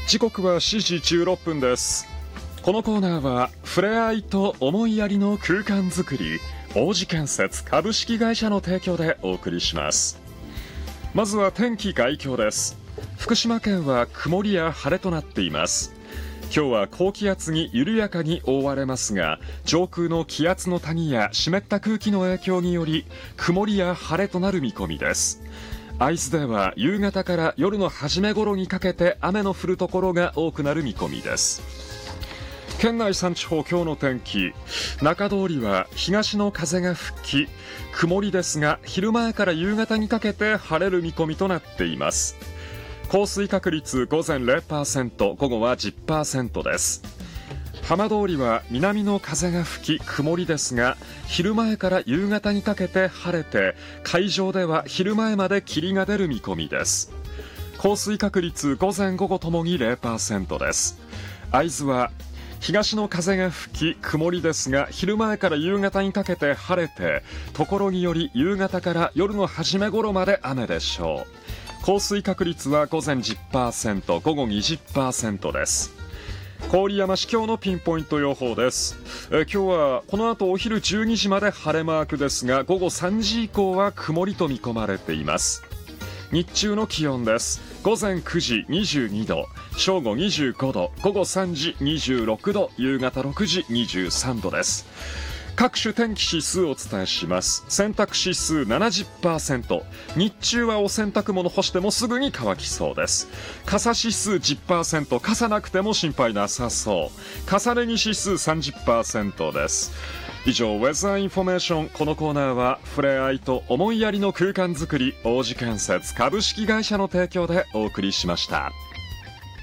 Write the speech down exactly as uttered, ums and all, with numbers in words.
時刻はしちじじゅうろっぷんです。このコーナーは触れ合いと思いやりの空間づくり、王子建設株式会社の提供でお送りします。まずは天気概況です。福島県は曇りや晴れとなっています。今日は高気圧に緩やかに覆われますが、上空の気圧の谷や湿った空気の影響により曇りや晴れとなる見込みです。会津では夕方から夜の初め頃にかけて雨の降るところが多くなる見込みです。県内さん地方今日の天気、中通りは東の風が吹き曇りですが、昼前から夕方にかけて晴れる見込みとなっています。降水確率午前 ゼロパーセント、午後は じゅっパーセント です。浜通りは南の風が吹き曇りですが、昼前から夕方にかけて晴れて、海上では昼前まで霧が出る見込みです。降水確率午前午後ともに ゼロパーセント です。会津は東の風が吹き曇りですが、昼前から夕方にかけて晴れて、ところにより夕方から夜の初め頃まで雨でしょう。降水確率は午前 じゅっパーセント、午後 にじゅっパーセント です。郡山市今日のピンポイント予報です。え今日はこの後お昼じゅうにじまで晴れマークですが、午後さんじ以降は曇りと見込まれています。日中の気温です。午前くじにじゅうにど、正午にじゅうごど、午後さんじにじゅうろくど、夕方ろくじにじゅうさんどです。各種天気指数をお伝えします。洗濯指数 ななじゅっパーセント、 日中はお洗濯物干してもすぐに乾きそうです。傘指数 じゅっパーセント、 傘なくても心配なさそう。重ね着指数 さんじゅっパーセント です。以上、ウェザーインフォメーション。このコーナーは触れ合いと思いやりの空間づくり、王子建設株式会社の提供でお送りしました。